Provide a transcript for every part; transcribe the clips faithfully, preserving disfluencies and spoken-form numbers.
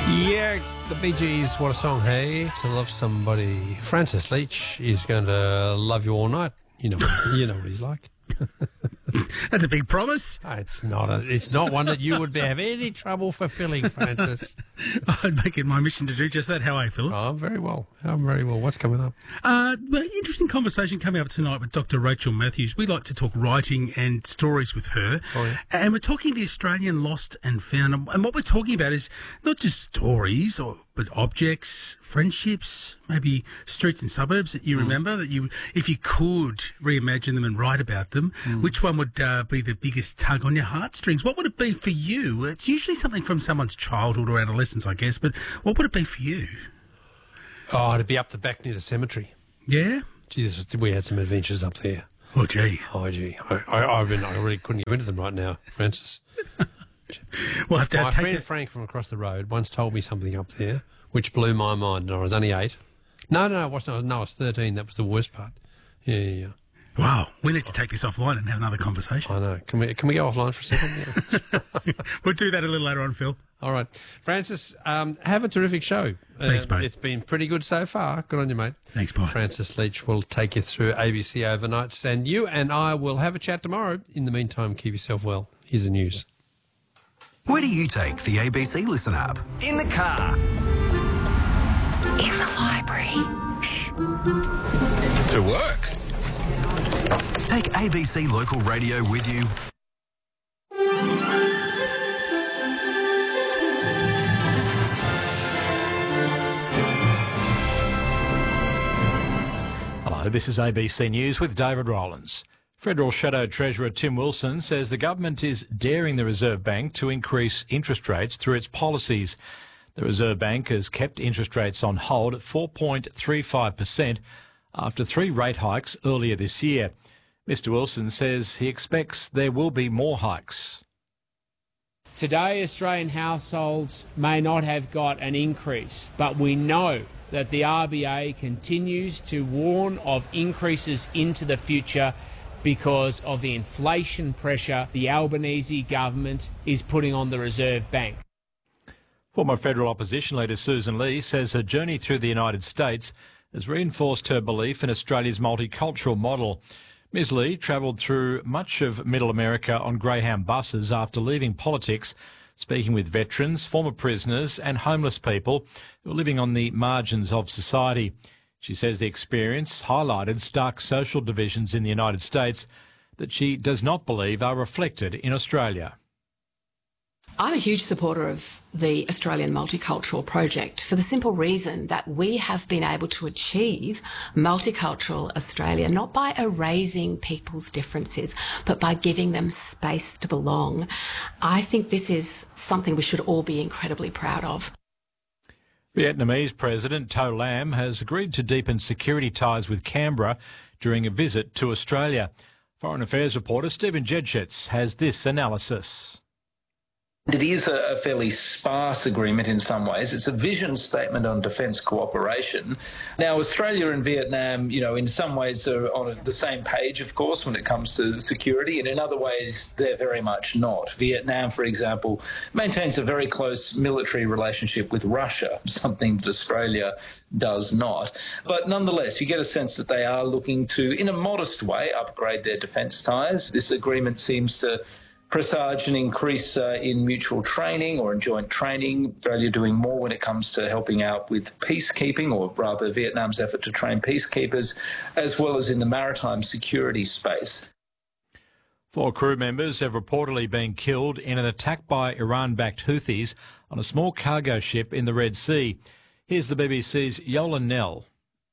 Yeah, the Bee Gees, what a song, hey? To love somebody. Francis Leach is going to love you all night. You know, you know what he's like. That's a big promise. It's not a, It's not one that you would be, have any trouble fulfilling, Francis. I'd make it my mission to do just that. How are you, Philip? Oh, very well. I'm very well. What's coming up? Uh, well, interesting conversation coming up tonight with Doctor Rachel Matthews. We like to talk writing and stories with her. Oh, yeah. And we're talking the Australian Lost and Found. And what we're talking about is not just stories, or but objects, friendships, maybe streets and suburbs that you mm. remember, that you, if you could reimagine them and write about them, mm. which one would uh, be the biggest tug on your heartstrings? What would it be for you? It's usually something from someone's childhood or adolescence, I guess, but what would it be for you? Oh, to be up the back near the cemetery. Yeah? Jesus, we had some adventures up there. Oh, gee. Oh, gee. I, I, I, really, I really couldn't go into them right now, Francis. We'll have to my take friend it. Frank from across the road once told me something up there which blew my mind, and I was only eight. No, no, no, I wasn't. No, I was thirteen. That was the worst part. Yeah, yeah, yeah. Wow, we need to take this offline and have another conversation. I know. Can we can we go offline for a second? Yeah. We'll do that a little later on, Phil. All right. Francis, um, have a terrific show. Thanks, uh, mate. It's been pretty good so far. Good on you, mate. Thanks, bye. Francis Leach will take you through A B C Overnights, and you and I will have a chat tomorrow. In the meantime, keep yourself well. Here's the news. Where do you take the A B C Listen app? In the car. In the library. Shh. To work. Take A B C Local Radio with you. Hello, this is A B C News with David Rowlands. Federal Shadow Treasurer Tim Wilson says the government is daring the Reserve Bank to increase interest rates through its policies. The Reserve Bank has kept interest rates on hold at four point three five percent after three rate hikes earlier this year. Mister Wilson says he expects there will be more hikes. Today, Australian households may not have got an increase, but we know that the R B A continues to warn of increases into the future because of the inflation pressure the Albanese government is putting on the Reserve Bank. Former federal opposition leader Susan Lee says her journey through the United States has reinforced her belief in Australia's multicultural model. Miz Lee travelled through much of Middle America on Greyhound buses after leaving politics, speaking with veterans, former prisoners and homeless people who are living on the margins of society. She says the experience highlighted stark social divisions in the United States that she does not believe are reflected in Australia. I'm a huge supporter of the Australian Multicultural Project for the simple reason that we have been able to achieve multicultural Australia not by erasing people's differences, but by giving them space to belong. I think this is something we should all be incredibly proud of. Vietnamese President To Lam has agreed to deepen security ties with Canberra during a visit to Australia. Foreign Affairs reporter Stephen Jedschitz has this analysis. It is a fairly sparse agreement in some ways. It's a vision statement on defence cooperation. Now, Australia and Vietnam, you know, in some ways are on the same page, of course, when it comes to security, and in other ways they're very much not. Vietnam, for example, maintains a very close military relationship with Russia, something that Australia does not. But nonetheless, you get a sense that they are looking to, in a modest way, upgrade their defence ties. This agreement seems to presage an increase uh, in mutual training or in joint training. Australia doing more when it comes to helping out with peacekeeping, or rather Vietnam's effort to train peacekeepers, as well as in the maritime security space. Four crew members have reportedly been killed in an attack by Iran-backed Houthis on a small cargo ship in the Red Sea. Here's the B B C's Yolan Nell.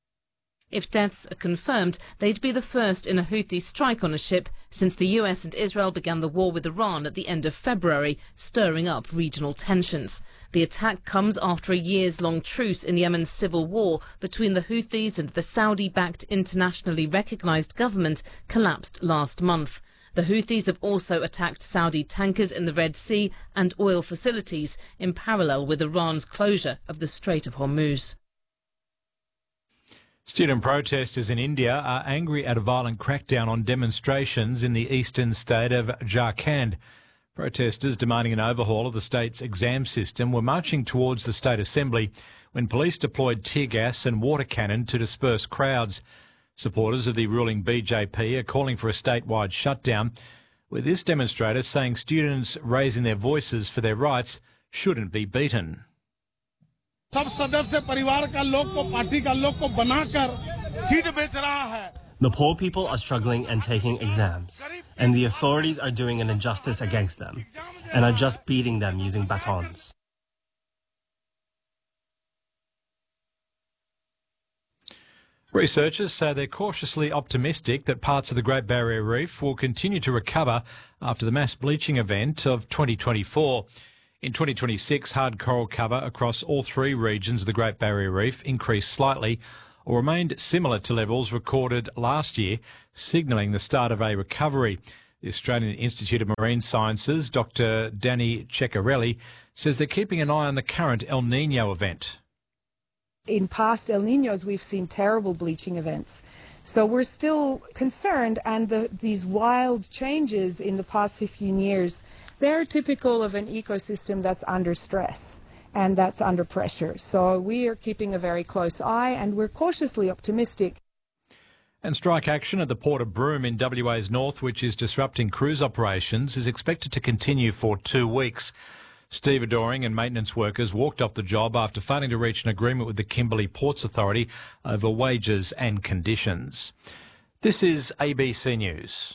If deaths are confirmed, they'd be the first in a Houthi strike on a ship since the U S and Israel began the war with Iran at the end of February, stirring up regional tensions. The attack comes after a years-long truce in Yemen's civil war between the Houthis and the Saudi-backed internationally recognised government collapsed last month. The Houthis have also attacked Saudi tankers in the Red Sea and oil facilities in parallel with Iran's closure of the Strait of Hormuz. Student protesters in India are angry at a violent crackdown on demonstrations in the eastern state of Jharkhand. Protesters demanding an overhaul of the state's exam system were marching towards the State Assembly when police deployed tear gas and water cannon to disperse crowds. Supporters of the ruling B J P are calling for a statewide shutdown, with this demonstrator saying students raising their voices for their rights shouldn't be beaten. The poor people are struggling and taking exams, and the authorities are doing an injustice against them and are just beating them using batons. Researchers say they're cautiously optimistic that parts of the Great Barrier Reef will continue to recover after the mass bleaching event of twenty twenty-four. In twenty twenty-six, hard coral cover across all three regions of the Great Barrier Reef increased slightly or remained similar to levels recorded last year, signalling the start of a recovery. The Australian Institute of Marine Sciences, Doctor Danny Ceccarelli, says they're keeping an eye on the current El Niño event. In past El Niños, we've seen terrible bleaching events. So we're still concerned, and the, these wild changes in the past fifteen years, they're typical of an ecosystem that's under stress and that's under pressure. So we are keeping a very close eye, and we're cautiously optimistic. And strike action at the Port of Broome in W A's north, which is disrupting cruise operations, is expected to continue for two weeks. Stevedoring and maintenance workers walked off the job after failing to reach an agreement with the Kimberley Ports Authority over wages and conditions. This is A B C News.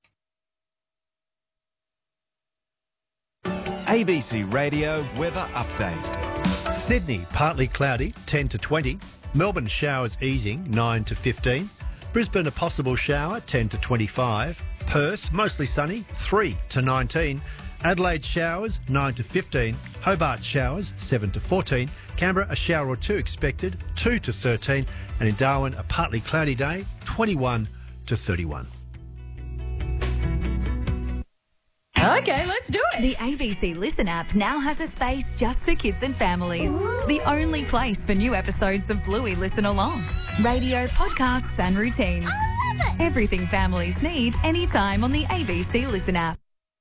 A B C Radio weather update. Sydney, partly cloudy, ten to twenty. Melbourne, showers easing, nine to fifteen. Brisbane, a possible shower, ten to twenty-five. Perth, mostly sunny, three to nineteen. Adelaide, showers, nine to fifteen. Hobart, showers, seven to fourteen. Canberra, a shower or two expected, two to thirteen. And in Darwin, a partly cloudy day, twenty-one to thirty-one. Okay, let's do it. The A B C Listen app now has a space just for kids and families. Ooh. The only place for new episodes of Bluey Listen Along. Radio, podcasts and routines. I love it. Everything families need anytime on the A B C Listen app.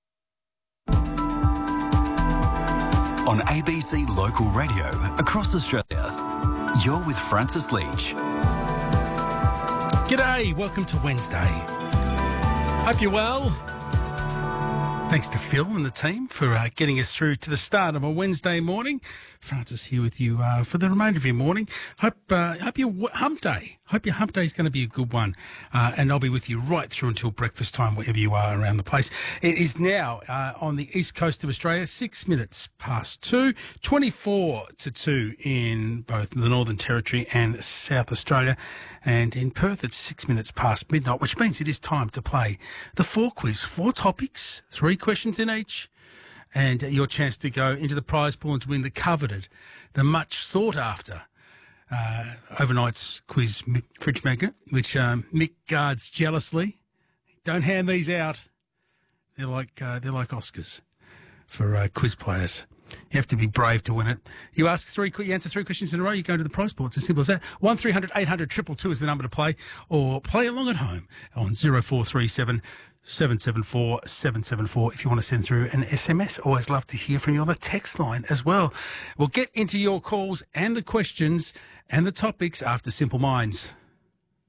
On A B C Local Radio across Australia, you're with Francis Leach. G'day, welcome to Wednesday. Hope you're well. Thanks to Phil and the team for uh, getting us through to the start of a Wednesday morning. Francis here with you uh, for the remainder of your morning. Hope uh, hope your hump day. Hope your hump day is going to be a good one. Uh, and I'll be with you right through until breakfast time, wherever you are around the place. It is now uh, on the east coast of Australia, six minutes past two, twenty-four to two in both the Northern Territory and South Australia. And in Perth, it's six minutes past midnight, which means it is time to play the four quiz. Four topics, three questions in each, and your chance to go into the prize pool and to win the coveted, the much sought after uh, overnight's quiz fridge magnet, which um, Mick guards jealously. Don't hand these out. They're like uh, they're like Oscars for uh, quiz players. You have to be brave to win it. You ask three, you answer three questions in a row, you go to the prize pool. It's as simple as that. One three hundred eight hundred two two two is the number to play, or play along at home on zero four three seven seven seven four seven seven four if you want to send through an S M S. Always love to hear from you on the text line as well. We'll get into your calls and the questions and the topics after Simple Minds.